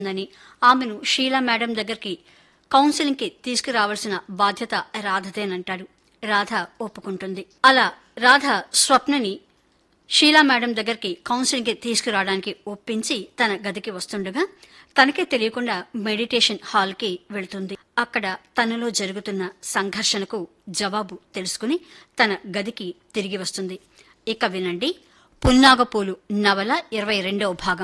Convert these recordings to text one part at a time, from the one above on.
ఉందని ఆమెను షీలా మేడం దగ్గరికి కౌన్సిలింగ్కి తీసుకురావాల్సిన బాధ్యత రాధదేనంటాడు. రాధ ఒప్పుకుంటుంది. అలా రాధ స్వప్నని షీలా మేడం దగ్గరికి కౌన్సిలింగ్కి తీసుకురావడానికి ఒప్పించి తన గదికి వస్తుండగా తనకే తెలియకుండా మెడిటేషన్ హాల్కి వెళుతుంది. అక్కడ తనలో జరుగుతున్న సంఘర్షణకు జవాబు తెలుసుకుని తన గదికి తిరిగి వస్తుంది. ఇక వినండి పున్నాగపూలు నవల 22వ భాగం.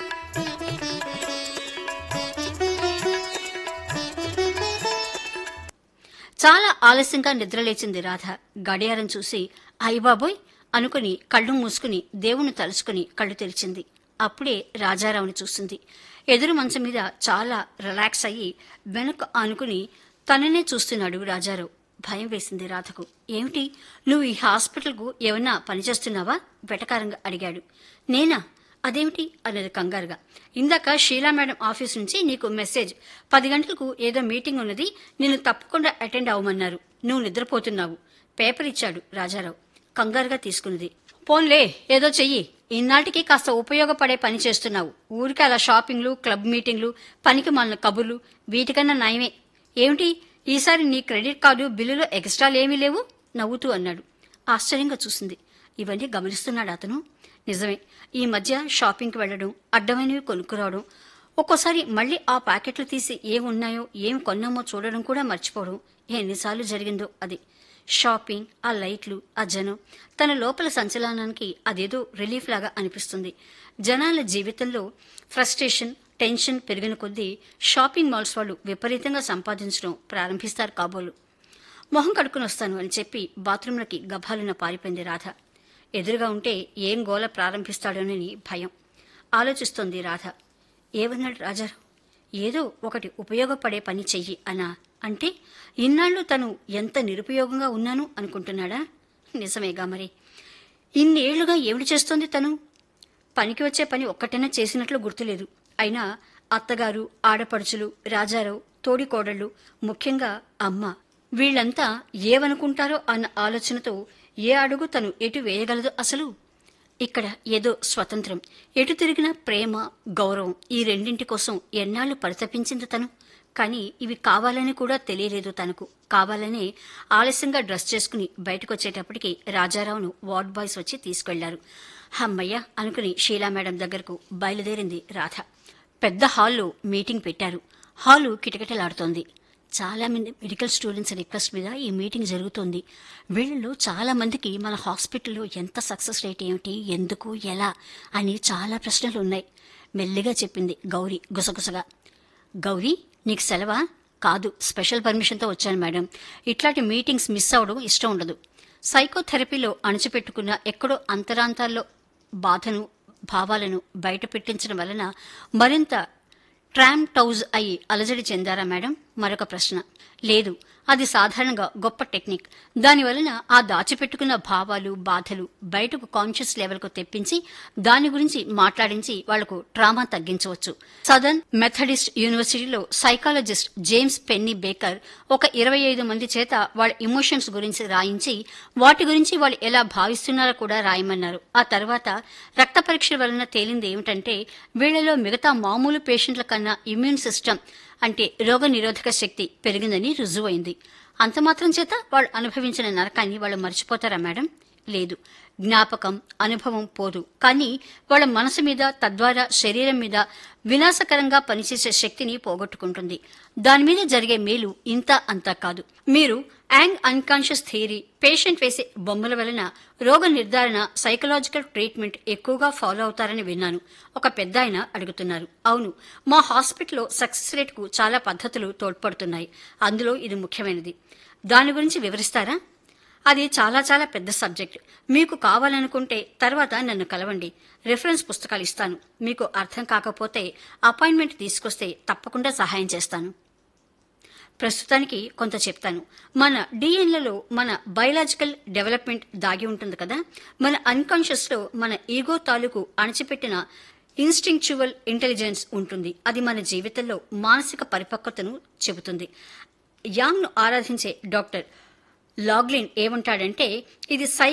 చాలా ఆలస్యంగా నిద్రలేచింది రాధ. గడియారం చూసి అయ్యబాబోయ్ అనుకుని కళ్ళు మూసుకుని దేవుణ్ణి తలుచుకుని కళ్ళు తెరిచింది. అప్పుడే రాజారావుని చూసింది. ఎదురు మంచం మీద చాలా రిలాక్స్ అయ్యి వెనక్కు ఆనుకుని తననే చూస్తున్నాడు రాజారావు. భయం వేసింది రాధకు. ఏమిటి, నువ్వు ఈ హాస్పిటల్కు ఏమన్నా పనిచేస్తున్నావా? వెటకారంగా అడిగాడు. నేనా? అదేమిటి అన్నది కంగారుగా. ఇందాక షీలా మేడం ఆఫీస్ నుంచి నీకు మెసేజ్, 10 గంటలకు ఏదో మీటింగ్ ఉన్నది, నిన్ను తప్పకుండా అటెండ్ అవ్వమన్నారు. నువ్వు నిద్రపోతున్నావు. పేపర్ ఇచ్చాడు రాజారావు. కంగారుగా తీసుకున్నది. పోన్లే ఏదో చెయ్యి, ఇన్నాటికి కాస్త ఉపయోగపడే పని చేస్తున్నావు. ఊరికే అలా షాపింగ్లు, క్లబ్ మీటింగ్లు, పనికి మాలిన కబుర్లు, వీటికన్నా నయమే. ఏమిటి ఈసారి నీ క్రెడిట్ కార్డు బిల్లులో ఎక్స్ట్రాలేమీ లేవు? నవ్వుతూ అన్నాడు. ఆశ్చర్యంగా చూసింది. ఇవన్నీ గమనిస్తున్నాడు అతను. నిజమే, ఈ మధ్య షాపింగ్కి వెళ్లడం, అడ్డమైనవి కొనుక్కురావడం, ఒక్కోసారి మళ్లీ ఆ ప్యాకెట్లు తీసి ఏమున్నాయో ఏం కొన్నామో చూడడం కూడా మర్చిపోవడం ఎన్నిసార్లు జరిగిందో అది. షాపింగ్, ఆ లైట్లు, ఆ జనం, తన లోపల సంచలనానికి అదేదో రిలీఫ్ లాగా అనిపిస్తుంది. జనాల జీవితంలో ఫ్రస్ట్రేషన్, టెన్షన్ పెరిగిన కొద్దీ షాపింగ్ మాల్స్ వాళ్ళు విపరీతంగా సంపాదించడం ప్రారంభిస్తారు కాబోలు. మొహం కడుక్కుని వస్తాను అని చెప్పి బాత్రూంలోకి గభాలున పారిపోయింది రాధ. ఎదురుగా ఉంటే ఏం గోల ప్రారంభిస్తాడోనని భయం. ఆలోచిస్తోంది రాధ. ఏమన్నాడు రాజారావు? ఏదో ఒకటి ఉపయోగపడే పని చెయ్యి అనా? అంటే ఇన్నాళ్ళు తను ఎంత నిరుపయోగంగా ఉన్నాను అనుకుంటున్నాడా? నిజమేగా మరి. ఇన్నేళ్లుగా ఏమిటి చేస్తోంది తను? పనికి వచ్చే పని ఒక్కటైనా చేసినట్లు గుర్తులేదు. అయినా అత్తగారు, ఆడపడుచులు, రాజారావు, తోడికోడళ్ళు, ముఖ్యంగా అమ్మ, వీళ్లంతా ఏమనుకుంటారో అన్న ఆలోచనతో ఏ అడుగు తను ఎటు వేయగలదు అసలు? ఇక్కడ ఏదో స్వతంత్రం, ఎటు తిరిగినా ప్రేమ, గౌరవం, ఈ రెండింటి కోసం ఎన్నాళ్లు పరితపించింది తను. కానీ ఇవి కావాలని కూడా తెలియలేదు తనకు. కావాలనే ఆలస్యంగా డ్రెస్ చేసుకుని బయటకొచ్చేటప్పటికి రాజారావును వార్డ్ బాయ్స్ వచ్చి తీసుకెళ్లారు. హమ్మయ్య అనుకుని షీలా మేడం దగ్గరకు బయలుదేరింది రాధ. పెద్ద హాల్లో మీటింగ్ పెట్టారు. హాలు కిటకిటలాడుతోంది. చాలా మంది మెడికల్ స్టూడెంట్స్ రిక్వెస్ట్ మీద ఈ మీటింగ్ జరుగుతోంది. వీళ్ళలో చాలా మందికి మన హాస్పిటల్లో ఎంత సక్సెస్ రేట్ ఏమిటి, ఎందుకు, ఎలా అని చాలా ప్రశ్నలు ఉన్నాయి. మెల్లిగా చెప్పింది గౌరీ గుసగుసగా. గౌరీ, నీకు సెలవా? కాదు, స్పెషల్ పర్మిషన్తో వచ్చాను మేడం. ఇట్లాంటి మీటింగ్స్ మిస్ అవడం ఇష్టం ఉండదు. సైకోథెరపీలో అణచిపెట్టుకున్న ఎక్కడో అంతరాంతాల్లో బాధను, భావాలను బయట పెట్టించడం వలన మరింత ట్రామ్టౌజ్ అయి అలజడి చెందారా మేడం? మరొక ప్రశ్న. లేదు, అది సాధారణంగా గొప్ప టెక్నిక్. దానివలన ఆ దాచిపెట్టుకున్న భావాలు, బాధలు బయటకు కాన్షియస్ లెవెల్కు తెప్పించి దాని గురించి మాట్లాడించి వాళ్లకు ట్రామా తగ్గించవచ్చు. సదర్న్ మెథడిస్ట్ యూనివర్సిటీలో సైకాలజిస్ట్ జేమ్స్ పెన్నీ బేకర్ ఒక 25 మంది చేత వాళ్ళ ఇమోషన్స్ గురించి రాయించి వాటి గురించి వాళ్ళు ఎలా భావిస్తున్నారో కూడా రాయమన్నారు. ఆ తర్వాత రక్త పరీక్షల వలన తేలింది ఏమిటంటే వీళ్లలో మిగతా మామూలు పేషెంట్ల కన్నా ఇమ్యూన్ సిస్టమ్ అంటే రోగ నిరోధక శక్తి పెరిగిందని రుజువైంది. అంత మాత్రం చేత వాళ్ళు అనుభవించిన నరకాన్ని వాళ్ళు మర్చిపోతారా మేడం? లేదు, జ్ఞాపకం, అనుభవం పోదు. కానీ వాళ్ళ మనసు మీద, తద్వారా శరీరం మీద వినాశకరంగా పనిచేసే శక్తిని పోగొట్టుకుంటుంది. దాని మీద జరిగే మేలు ఇంత అంతా కాదు. మీరు యాంగ్ అన్కాన్షియస్ థియరీ, పేషెంట్ వేసే బొమ్మల వలన రోగ నిర్ధారణ, సైకలాజికల్ ట్రీట్మెంట్ ఎక్కువగా ఫాలో అవుతారని విన్నాను. ఒక పెద్దాయన అడుగుతున్నారు. అవును, మా హాస్పిటల్లో సక్సెస్ రేట్కు చాలా పద్ధతులు తోడ్పడుతున్నాయి. అందులో ఇది ముఖ్యమైనది. దాని గురించి వివరిస్తారా? అది చాలా చాలా పెద్ద సబ్జెక్ట్. మీకు కావాలనుకుంటే తర్వాత నన్ను కలవండి. రిఫరెన్స్ పుస్తకాలు ఇస్తాను. మీకు అర్థం కాకపోతే అపాయింట్మెంట్ తీసుకొస్తే తప్పకుండా సహాయం చేస్తాను. ప్రస్తుతానికి కొంత చెప్తాను. మన డిఎన్ఏలో మన బయలాజికల్ డెవలప్మెంట్ దాగి ఉంటుంది కదా. మన అన్కాన్షియస్లో మన ఈగో తాలూకు అణచిపెట్టిన ఇన్స్టింక్చువల్ ఇంటెలిజెన్స్ ఉంటుంది. అది మన జీవితంలో మానసిక పరిపక్వతను చెబుతుంది. యాంగ్ను ఆరాధించే డాక్టర్ లాగ్లిన్ ఏమంటాడంటే ఇది సైకిక్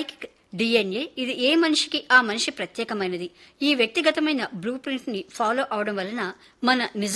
డిఎన్ఏ ఇది ఏ మనిషికి ఆ మనిషి ప్రత్యేకమైనది. ఈ వ్యక్తిగతమైన బ్లూ ప్రింట్ ని ఫాలో అవడం వలన మన నిజ